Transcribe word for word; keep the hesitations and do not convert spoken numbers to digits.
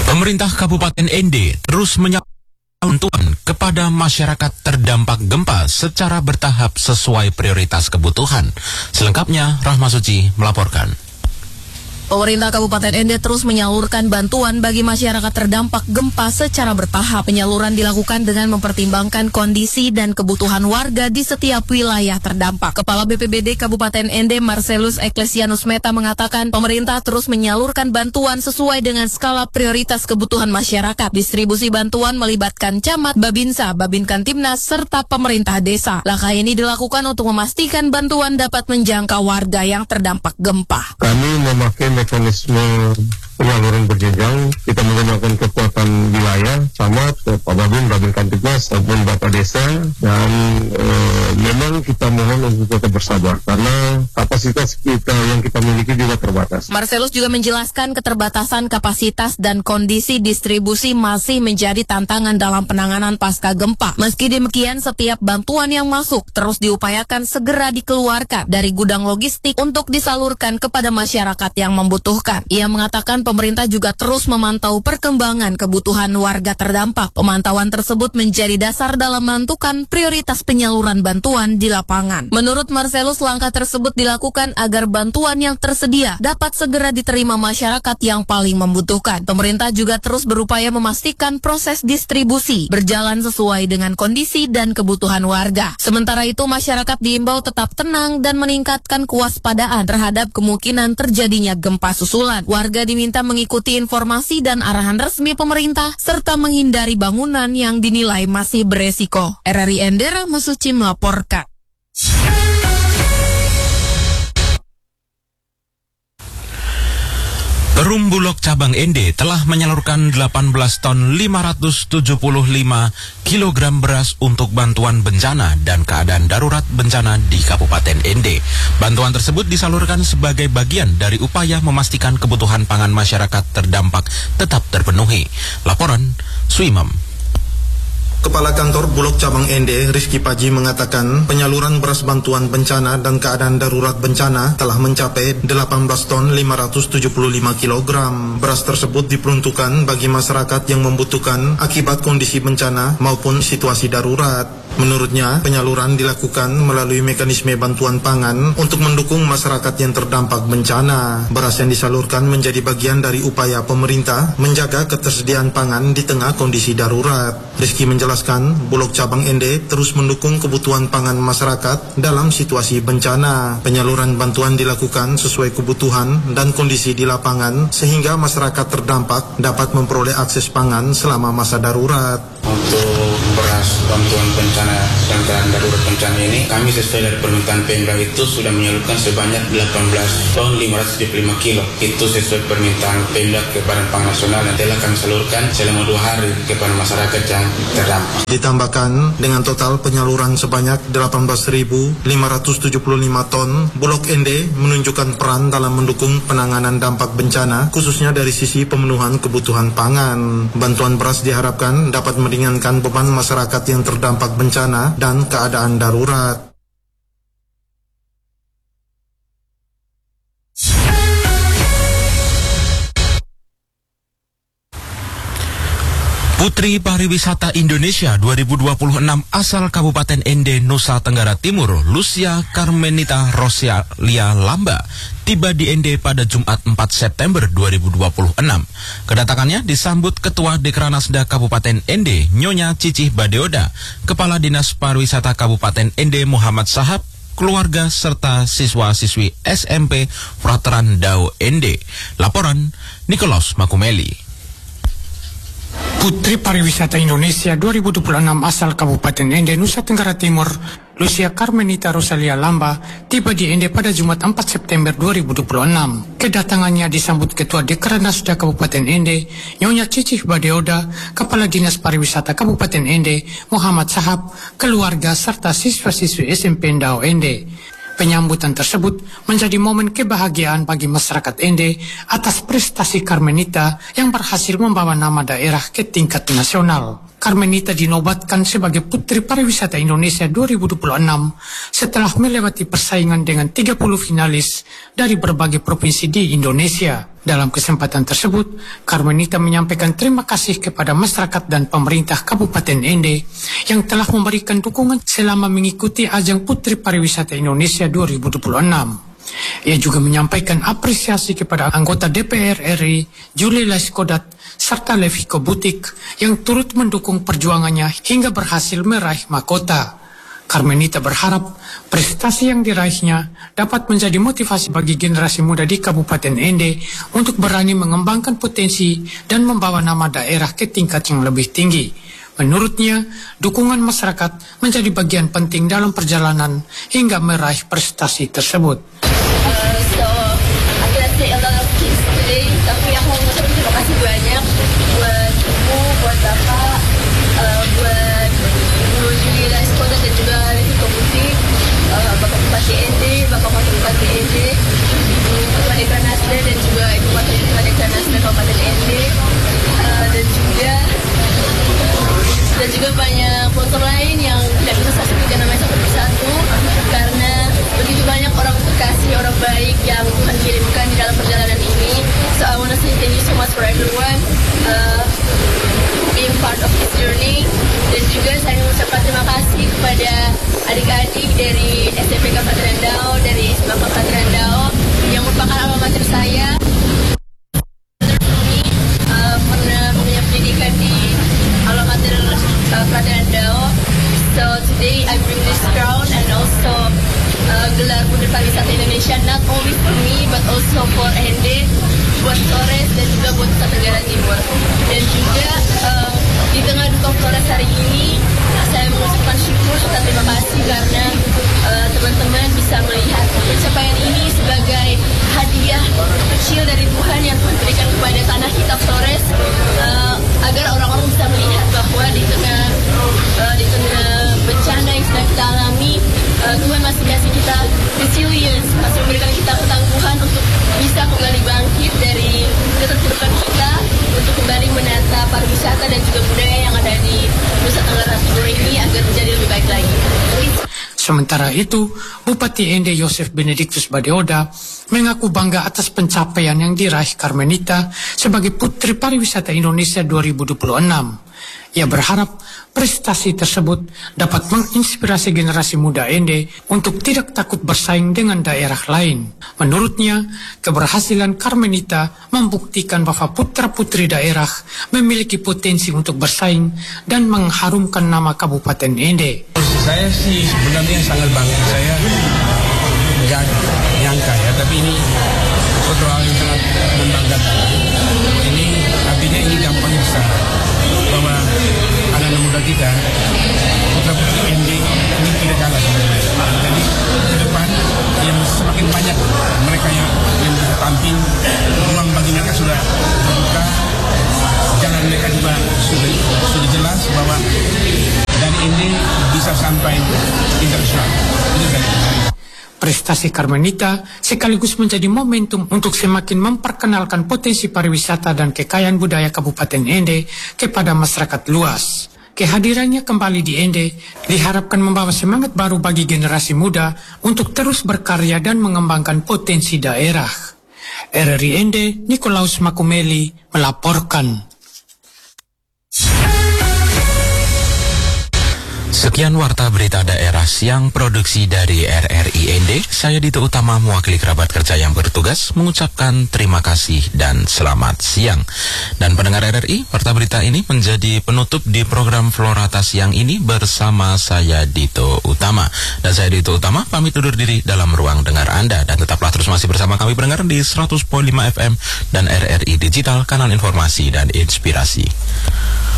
Pemerintah Kabupaten N D terus menyalurkan bantuan kepada masyarakat terdampak gempa secara bertahap sesuai prioritas kebutuhan. Selengkapnya, Rahma Suci melaporkan. Pemerintah Kabupaten N D terus menyalurkan bantuan bagi masyarakat terdampak gempa secara bertahap. Penyaluran dilakukan dengan mempertimbangkan kondisi dan kebutuhan warga di setiap wilayah terdampak. Kepala B P B D Kabupaten N D Marcelus Ecclesianus Meta mengatakan pemerintah terus menyalurkan bantuan sesuai dengan skala prioritas kebutuhan masyarakat. Distribusi bantuan melibatkan camat, Babinsa, Babinkan Timnas, serta pemerintah desa. Langkah ini dilakukan untuk memastikan bantuan dapat menjangkau warga yang terdampak gempa. Kami memakai mekanisme penyaluran berjenjang. Kita menggunakan kekuatan wilayah, camat, Pak Babin, Babin Kantipnas, maupun Bapak Desa, dan e, memang kita mohon untuk tetap bersabar karena kapasitas kita yang kita miliki juga terbatas. Marcelus juga menjelaskan keterbatasan kapasitas dan kondisi distribusi masih menjadi tantangan dalam penanganan pasca gempa. Meski demikian, setiap bantuan yang masuk terus diupayakan segera dikeluarkan dari gudang logistik untuk disalurkan kepada masyarakat yang membutuhkan. Ia mengatakan pemerintah juga terus memantau perkembangan kebutuhan warga terdampak. Pemantauan tersebut menjadi dasar dalam menentukan prioritas penyaluran bantuan di lapangan. Menurut Marcelus, langkah tersebut dilakukan agar bantuan yang tersedia dapat segera diterima masyarakat yang paling membutuhkan. Pemerintah juga terus berupaya memastikan proses distribusi berjalan sesuai dengan kondisi dan kebutuhan warga. Sementara itu, masyarakat diimbau tetap tenang dan meningkatkan kewaspadaan terhadap kemungkinan terjadinya gempa susulan. Warga diminta mengikuti informasi dan arahan resmi pemerintah serta menghindari bangunan yang dinilai masih beresiko. R R I N D Rahma Suci melaporkan. Perum Bulog Cabang N D telah menyalurkan delapan belas ton lima ratus tujuh puluh lima kilogram beras untuk bantuan bencana dan keadaan darurat bencana di Kabupaten N D. Bantuan tersebut disalurkan sebagai bagian dari upaya memastikan kebutuhan pangan masyarakat terdampak tetap terpenuhi. Laporan Suimam. Kepala Kantor Bulog Cabang N D, Rizky Paji, mengatakan penyaluran beras bantuan bencana dan keadaan darurat bencana telah mencapai delapan belas ton lima ratus tujuh puluh lima kilogram. Beras tersebut diperuntukkan bagi masyarakat yang membutuhkan akibat kondisi bencana maupun situasi darurat. Menurutnya, penyaluran dilakukan melalui mekanisme bantuan pangan untuk mendukung masyarakat yang terdampak bencana. Beras yang disalurkan menjadi bagian dari upaya pemerintah menjaga ketersediaan pangan di tengah kondisi darurat. Rizky menjelaskan, Bulog Cabang N D terus mendukung kebutuhan pangan masyarakat dalam situasi bencana. Penyaluran bantuan dilakukan sesuai kebutuhan dan kondisi di lapangan sehingga masyarakat terdampak dapat memperoleh akses pangan selama masa darurat. Untuk beras bantuan bencana dan keadaan darurat bencana ini, kami sesuai dari permintaan Pemda itu sudah menyalurkan sebanyak delapan belas ton lima ratus tujuh puluh lima kilo. Itu sesuai permintaan Pemda ke Badan Pangan Nasional dan telah kami salurkan selama dua hari kepada masyarakat yang terdampak. Ditambahkan dengan total penyaluran sebanyak delapan belas ribu lima ratus tujuh puluh lima ton, Bulog N D menunjukkan peran dalam mendukung penanganan dampak bencana khususnya dari sisi pemenuhan kebutuhan pangan. Bantuan beras diharapkan dapat meringankan beban masyarakat yang terdampak bencana dan keadaan darurat. Putri Pariwisata Indonesia dua ribu dua puluh enam asal Kabupaten N D, Nusa Tenggara Timur, Lucia Carmenita Rosalia Lamba, tiba di N D pada Jumat empat September dua ribu dua puluh enam. Kedatangannya disambut Ketua Dekranasda Kabupaten N D, Nyonya Cicih Badeoda, Kepala Dinas Pariwisata Kabupaten N D Muhammad Sahab, keluarga serta siswa-siswi S M P Frateran Dao N D. Laporan Nikolaus Makumeli. Putri Pariwisata Indonesia dua ribu dua puluh enam asal Kabupaten N D, Nusa Tenggara Timur, Lucia Carmenita Rosalia Lamba, tiba di N D pada Jumat empat September dua ribu dua puluh enam. Kedatangannya disambut Ketua Dekranasda Kabupaten N D, Nyonya Cicih Badeoda, Kepala Dinas Pariwisata Kabupaten N D, Muhammad Sahab, keluarga serta siswa-siswi S M P Dao N D. Penyambutan tersebut menjadi momen kebahagiaan bagi masyarakat N D atas prestasi Carmenita yang berhasil membawa nama daerah ke tingkat nasional. Carmenita dinobatkan sebagai Putri Pariwisata Indonesia dua ribu dua puluh enam setelah melewati persaingan dengan tiga puluh finalis dari berbagai provinsi di Indonesia. Dalam kesempatan tersebut, Carmenita menyampaikan terima kasih kepada masyarakat dan pemerintah Kabupaten Ende yang telah memberikan dukungan selama mengikuti ajang Putri Pariwisata Indonesia dua ribu dua puluh enam. Ia juga menyampaikan apresiasi kepada anggota D P R R I, Julie Laiskodat, serta Leviko Butik yang turut mendukung perjuangannya hingga berhasil meraih mahkota. Carmenita berharap prestasi yang diraihnya dapat menjadi motivasi bagi generasi muda di Kabupaten Ende untuk berani mengembangkan potensi dan membawa nama daerah ke tingkat yang lebih tinggi. Menurutnya, dukungan masyarakat menjadi bagian penting dalam perjalanan hingga meraih prestasi tersebut. Uh, so, I can say a lot of things today, tapi aku mau ngucapin terima kasih banyak buat ibu, buat bapak, uh, buat ibu Julie Laiskodat dan juga Leviko Butik, uh, bapak Bupati Ende, bapak wakil Bupati Ende, ibu Ketua Dekran Nasda dan juga ibu wakil Ketua Dekran Nasda Kabupaten Ende, uh, dan juga dan juga banyak sponsor lain yang tidak bisa saya sebutkan namanya satu persatu karena begitu banyak orang terkasih, orang baik yang Tuhan kirimkan di dalam perjalanan ini. So I want to say thank you so much for everyone uh, being part of this journey. Dan juga saya mengucapkan terima kasih kepada adik-adik dari S M P Kabupaten Randau, dari S M A Kabupaten Randau yang merupakan alma mater saya. Uh, pernah punya pendidikan di alma mater Kabupaten Randau. So today I bring this crown and also uh, gelar Putri Pariwisata Indonesia not only for me but also for Ende, buat Flores dan juga buat Nusa Tenggara Timur. Dan juga uh, di tengah duka Flores hari ini saya mengucapkan syukur serta terima kasih karena uh, teman-teman bisa melihat pencapaian ini sebagai hadiah kecil dari Tuhan yang Tuhan berikan kepada tanah kita Flores, uh, agar orang-orang bisa melihat bahwa di tengah uh, di tengah bencana yang sedang kita alami, uh, Tuhan masih kasih kita resilience, masih memberikan kita ketangguhan untuk bisa kembali bangkit dari keterpurukan kita untuk kembali menata pariwisata dan juga budaya yang ada di Nusa Tenggara Timur ini agar menjadi lebih baik lagi. Sementara itu, Bupati Ende Yosef Benediktus Badeoda mengaku bangga atas pencapaian yang diraih Carmenita sebagai Putri Pariwisata Indonesia dua ribu dua puluh enam. Ia berharap prestasi tersebut dapat menginspirasi generasi muda Ende untuk tidak takut bersaing dengan daerah lain. Menurutnya, keberhasilan Carmenita membuktikan bahwa putra-putri daerah memiliki potensi untuk bersaing dan mengharumkan nama Kabupaten Ende. Saya sih sebenarnya sangat bangga. Saya nggak nyangka ya, tapi ini suatu hal yang sangat membanggakan. Ini artinya ini dampaknya besar bahwa anak-anak muda kita, putra-putri Ende ini tidak kalah sebenarnya. Jadi ke depan yang semakin banyak mereka yang yang bisa tampil, ruang bagi mereka sudah terbuka, jalan mereka juga sudah sudah jelas bahwa dan ini bisa sampai internasional. Ini dari Prestasi Carmenita sekaligus menjadi momentum untuk semakin memperkenalkan potensi pariwisata dan kekayaan budaya Kabupaten Ende kepada masyarakat luas. Kehadirannya kembali di Ende diharapkan membawa semangat baru bagi generasi muda untuk terus berkarya dan mengembangkan potensi daerah. R R I Ende, Nikolaus Makumeli melaporkan. Sekian warta berita daerah siang produksi dari R R I Ende. Saya Dito Utama mewakili kerabat kerja yang bertugas mengucapkan terima kasih dan selamat siang. Dan pendengar R R I, warta berita ini menjadi penutup di program Florata siang ini bersama saya Dito Utama. Dan saya Dito Utama pamit undur diri dalam ruang dengar Anda. Dan tetaplah terus masih bersama kami pendengar di seratus koma lima F M dan R R I Digital, kanal informasi dan inspirasi.